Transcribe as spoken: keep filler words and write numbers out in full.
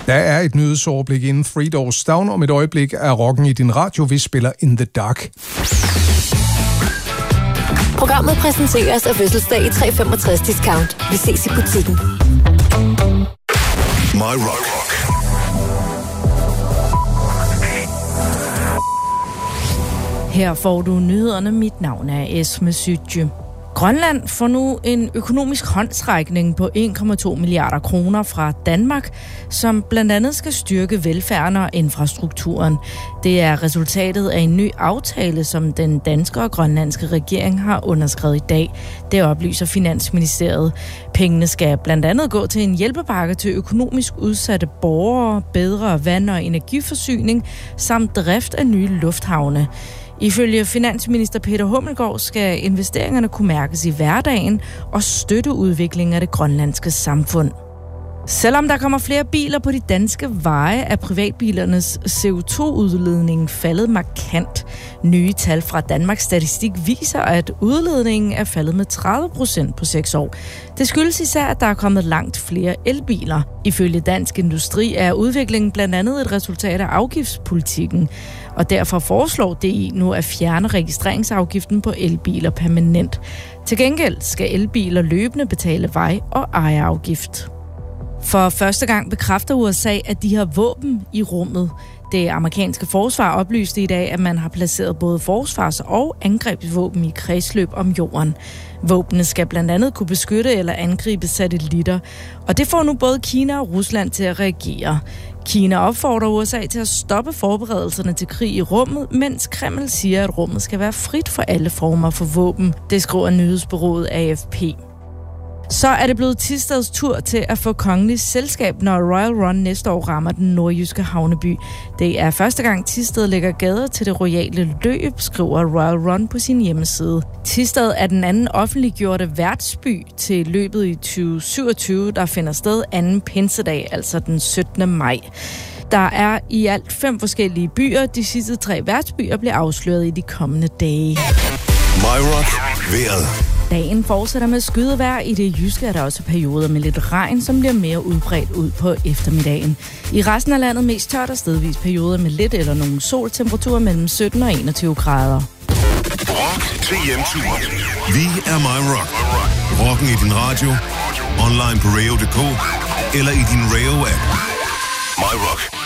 Der er et nyhedsoverblik inden Three Doors Down. Om et øjeblik er rocken i din radio, vi spiller In The Dark. Programmet præsenteres af fødselsdag i tre femogtres discount. Vi ses i butikken. My Rock. Her får du nyhederne. Mit navn er Esme Sytje. Grønland får nu en økonomisk håndsrækning på en komma to milliarder kroner fra Danmark, som blandt andet skal styrke velfærden og infrastrukturen. Det er resultatet af en ny aftale, som den danske og grønlandske regering har underskrevet i dag. Det oplyser Finansministeriet. Pengene skal blandt andet gå til en hjælpepakke til økonomisk udsatte borgere, bedre vand- og energiforsyning samt drift af nye lufthavne. Ifølge finansminister Peter Hummelgaard skal investeringerne kunne mærkes i hverdagen og støtte udviklingen af det grønlandske samfund. Selvom der kommer flere biler på de danske veje, er privatbilernes C O to udledning faldet markant. Nye tal fra Danmarks Statistik viser, at udledningen er faldet med tredive procent på seks år. Det skyldes især, at der er kommet langt flere elbiler. Ifølge Dansk Industri er udviklingen blandt andet et resultat af afgiftspolitikken, og derfor foreslår D I nu at fjerne registreringsafgiften på elbiler permanent. Til gengæld skal elbiler løbende betale vej- og ejerafgift. For første gang bekræfter U S A, at de har våben i rummet. Det amerikanske forsvar oplyste i dag, at man har placeret både forsvars- og angrebsvåben i kredsløb om jorden. Våbnene skal blandt andet kunne beskytte eller angribe satellitter, og det får nu både Kina og Rusland til at reagere. Kina opfordrer U S A til at stoppe forberedelserne til krig i rummet, mens Kreml siger, at rummet skal være frit for alle former for våben. Det skriver nyhedsbureauet A F P. Så er det blevet Thisteds tur til at få kongelig selskab, når Royal Run næste år rammer den nordjyske havneby. Det er første gang Thisted lægger gader til det royale løb, skriver Royal Run på sin hjemmeside. Thisted er den anden offentliggjorte værtsby til løbet i tyve syvogtyve, der finder sted anden pinsedag, altså den syttende maj. Der er i alt fem forskellige byer. De sidste tre værtsbyer bliver afsløret i de kommende dage. My Rock. Vejret. Dagen fortsætter med skydevejr. I det jyske er der også perioder med lidt regn, som bliver mere udbredt ud på eftermiddagen. I resten af landet mest tørt og stedvis perioder med lidt eller nogen sol, temperaturer mellem sytten og enogtyve grader. Rock til hjemturen. Vi er My Rock. Rocken i din radio, online på radio punktum d k eller i din Radio-app. My Rock.